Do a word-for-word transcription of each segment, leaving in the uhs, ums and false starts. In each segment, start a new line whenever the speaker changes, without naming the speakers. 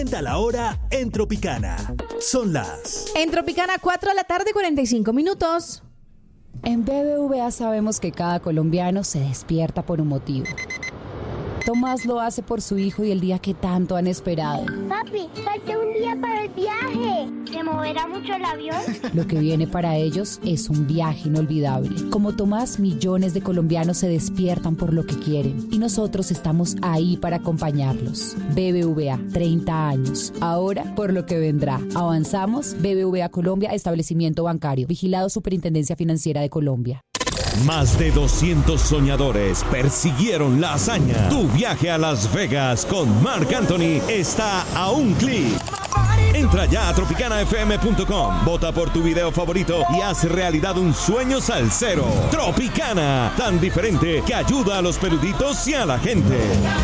La hora en Tropicana. Son las...
En Tropicana, cuatro de la tarde, cuarenta y cinco minutos.
En B B V A sabemos que cada colombiano se despierta por un motivo. Tomás lo hace por su hijo y el día que tanto han esperado.
Papi, falta un día para el viaje. ¿Se moverá mucho el avión?
Lo que viene para ellos es un viaje inolvidable. Como Tomás, millones de colombianos se despiertan por lo que quieren y nosotros estamos ahí para acompañarlos. B B V A, treinta años. Ahora, por lo que vendrá. Avanzamos. B B V A Colombia, establecimiento bancario. Vigilado Superintendencia Financiera de Colombia.
Más de doscientos soñadores persiguieron la hazaña. Tu viaje a Las Vegas con Marc Anthony está a un clic. Entra ya a tropicana f m punto com, vota por tu video favorito y haz realidad un sueño salsero. Tropicana, tan diferente que ayuda a los peluditos y a la gente.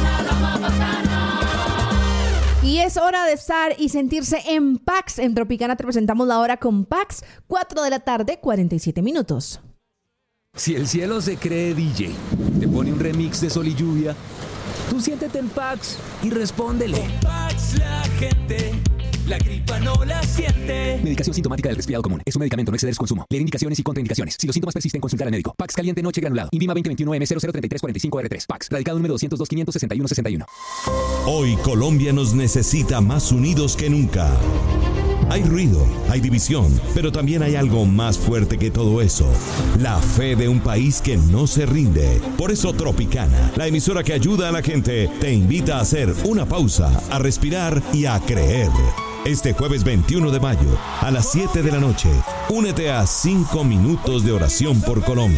Y es hora de estar y sentirse en Pax. En Tropicana te presentamos la hora con Pax, cuatro de la tarde, cuarenta y siete minutos.
Si el cielo se cree D J, te pone un remix de Sol y Lluvia, tú siéntete en Pax y respóndele.
Con Pax la gente, la gripa no la siente.
Medicación sintomática del resfriado común. Es un medicamento, no exceder su consumo. Leer indicaciones y contraindicaciones. Si los síntomas persisten, consultar al médico. Pax caliente noche granulado. Invima veinte veintiuno M cero cero treinta y tres cuarenta y cinco R tres. Pax. Radicado número doscientos dos quinientos sesenta y uno sesenta y uno.
Hoy Colombia nos necesita más unidos que nunca. Hay ruido, hay división, pero también hay algo más fuerte que todo eso. La fe de un país que no se rinde. Por eso Tropicana, la emisora que ayuda a la gente, te invita a hacer una pausa, a respirar y a creer. Este jueves veintiuno de mayo, a las siete de la noche, únete a cinco minutos de oración por Colombia.